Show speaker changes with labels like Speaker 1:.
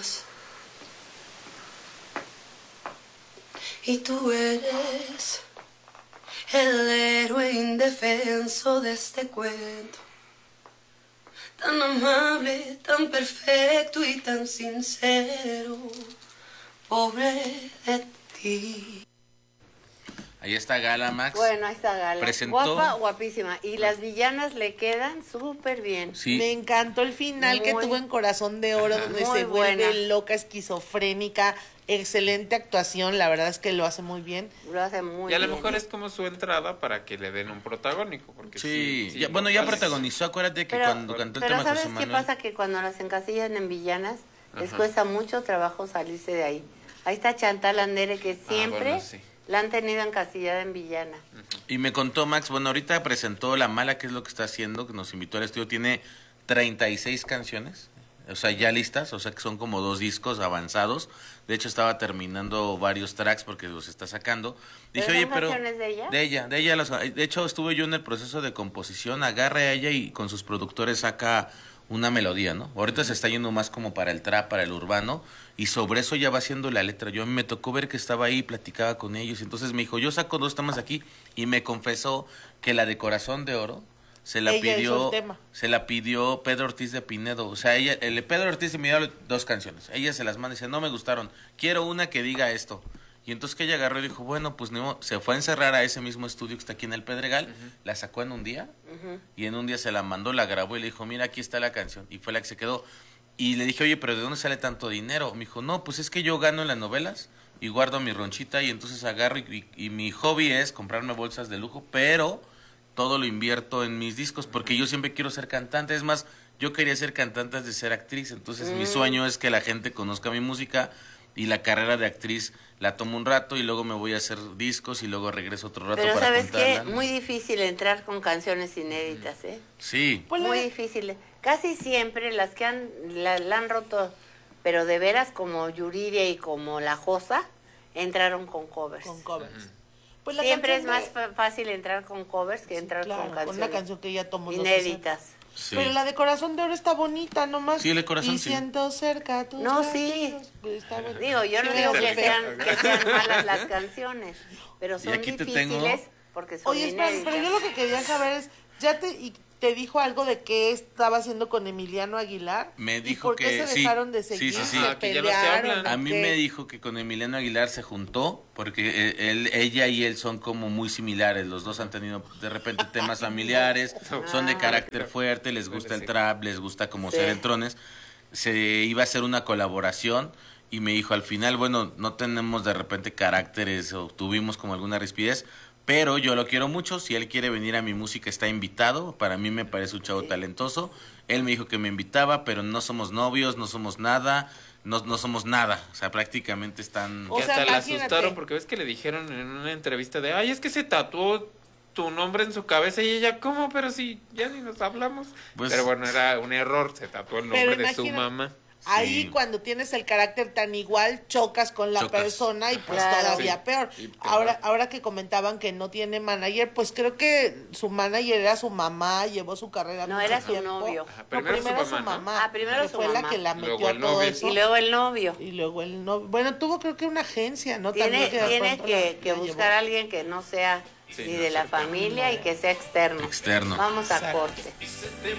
Speaker 1: más. Y tú eres el héroe indefenso de este cuento, tan amable, tan perfecto y tan sincero, pobre de ti.
Speaker 2: Ahí está Gala, Max.
Speaker 3: Bueno, ahí está Gala.
Speaker 2: Presentó...
Speaker 3: Guapa, guapísima. Y las villanas le quedan súper bien.
Speaker 2: Sí.
Speaker 4: Me encantó el final que tuvo en Corazón de Oro, donde se vuelve loca, esquizofrénica. Excelente actuación, la verdad es que lo hace muy bien.
Speaker 3: Lo hace muy bien.
Speaker 5: Y a lo mejor es como su entrada para que le den un protagónico. Porque
Speaker 2: sí, ya,
Speaker 5: no,
Speaker 2: bueno, ya protagonizó, acuérdate que cuando cantó el tema José
Speaker 3: ¿sabes
Speaker 2: Manuel?
Speaker 3: qué pasa? Que cuando las encasillan en villanas, les cuesta mucho trabajo salirse de ahí. Ahí está Chantal Andere, que siempre la han tenido encasillada en villana.
Speaker 2: Y me contó Max, bueno, ahorita presentó La Mala, que es lo que está haciendo, que nos invitó al estudio, tiene 36 canciones, o sea, ya listas, o sea, que son como 2 discos avanzados. De hecho, estaba terminando varios tracks porque los está sacando. Dije, oye, pero...
Speaker 3: ¿Canciones de ella?
Speaker 2: De ella. De hecho, estuve yo en el proceso de composición, agarre a ella y con sus productores saca una melodía, ¿no? Ahorita se está yendo más como para el trap, para el urbano, y sobre eso ya va haciendo la letra. Yo me tocó ver que estaba ahí, platicaba con ellos, entonces me dijo, yo saco 2 temas aquí, y me confesó que la de Corazón de Oro se la pidió Pedro Ortiz de Pinedo. O sea, Pedro Ortiz de Pinedo 2 canciones. Ella se las manda y dice, no me gustaron, quiero una que diga esto. Y entonces que ella agarró y dijo, bueno, pues no, se fue a encerrar a ese mismo estudio que está aquí en el Pedregal, la sacó en un día, y en un día se la mandó, la grabó y le dijo, mira, aquí está la canción. Y fue la que se quedó. Y le dije, oye, pero ¿de dónde sale tanto dinero? Me dijo, no, pues es que yo gano en las novelas y guardo mi ronchita, y entonces agarro y mi hobby es comprarme bolsas de lujo, pero todo lo invierto en mis discos, porque yo siempre quiero ser cantante. Es más, yo quería ser cantante antes de ser actriz, entonces mi sueño es que la gente conozca mi música, y la carrera de actriz la tomo un rato y luego me voy a hacer discos y luego regreso otro rato
Speaker 3: pero
Speaker 2: para
Speaker 3: ¿sabes
Speaker 2: juntarla,
Speaker 3: qué?
Speaker 2: ¿no?
Speaker 3: Muy difícil entrar con canciones inéditas, ¿eh?
Speaker 2: Sí.
Speaker 3: Muy difícil. Casi siempre las que la han roto, pero de veras como Yuridia y como La Josa, entraron con covers. Pues siempre es más fácil entrar con covers que entrar con canciones.
Speaker 4: Con una canción que ya tomó
Speaker 3: inéditas.
Speaker 4: Sí. Pero la de Corazón de Oro está bonita, nomás.
Speaker 2: Sí, el de Corazón,
Speaker 4: y siento cerca tus
Speaker 3: Digo, yo no digo que sean malas las canciones, pero son difíciles porque son inéditas.
Speaker 4: Pero yo lo que quería saber es, ¿te dijo algo de qué estaba haciendo con Emiliano Aguilar?
Speaker 2: Me dijo
Speaker 4: ¿Por qué se dejaron de seguir? ¿Se pelearon?
Speaker 2: A mí me dijo que con Emiliano Aguilar se juntó porque ella y él son como muy similares. Los dos han tenido de repente temas familiares, son de carácter fuerte, les gusta el trap, les gusta como ser entrones. Se iba a hacer una colaboración y me dijo al final, bueno, no tenemos de repente caracteres o tuvimos como alguna rispidez, pero yo lo quiero mucho. Si él quiere venir a mi música, está invitado. Para mí me parece un chavo talentoso. Él me dijo que me invitaba, pero no somos novios, no somos nada. No somos nada. O sea, prácticamente están...
Speaker 5: Que hasta la asustaron porque ves que le dijeron en una entrevista de, ay, es que se tatuó tu nombre en su cabeza. Y ella, ¿cómo? Pero si ya ni nos hablamos. Pues, pero bueno, era un error. Se tatuó el nombre de su mamá.
Speaker 4: Ahí cuando tienes el carácter tan igual, chocas con la persona y pues todavía peor. Ahora que comentaban que no tiene manager, pues creo que su manager era su mamá, llevó su carrera
Speaker 3: mucho
Speaker 4: tiempo.
Speaker 3: Su novio.
Speaker 4: Primero su mamá.
Speaker 3: Primero su
Speaker 4: fue
Speaker 3: mamá.
Speaker 4: La que la metió a todo eso.
Speaker 3: Y luego el novio.
Speaker 4: Bueno, tuvo creo que una agencia, ¿no?
Speaker 3: Tiene que buscar a alguien que no sea ni de la familia y que sea externo.
Speaker 2: Externo.
Speaker 3: Vamos a corte.